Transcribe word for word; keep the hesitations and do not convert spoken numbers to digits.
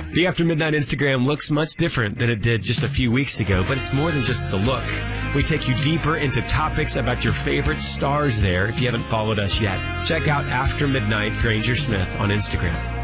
The After Midnight Instagram looks much different than it did just a few weeks ago, but it's more than just the look. We take you deeper into topics about your favorite stars there. If you haven't followed us yet, check out After Midnight Granger Smith on Instagram.